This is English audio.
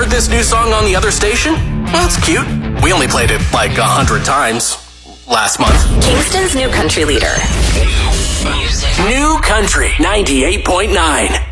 heard this new song on the other station? Well, it's cute. We only played it like 100 times last month. Kingston's new country leader. New Country 98.9.